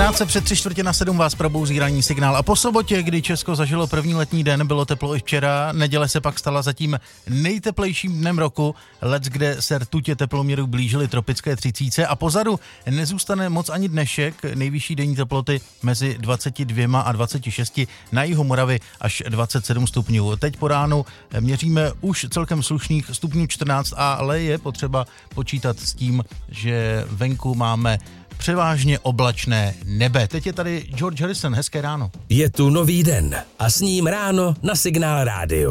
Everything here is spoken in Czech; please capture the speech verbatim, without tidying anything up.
Krátce před tři čtvrtě na sedm vás probouzí ranní signál. A po sobotě, kdy Česko zažilo první letní den, bylo teplo i včera, neděle se pak stala zatím nejteplejším dnem roku, lec, kde se rtutě teploměru blížily tropické třicítce a pozadu nezůstane moc ani dnešek, nejvyšší denní teploty mezi dvacet dva a dvacet šest, na jihu Moravy až dvacet sedm stupňů. Teď po ránu měříme už celkem slušných stupňů čtrnáct, ale je potřeba počítat s tím, že venku máme převážně oblačné nebe. Teď je tady George Harrison, hezké ráno. Je tu nový den a s ním ráno na Signál rádiu.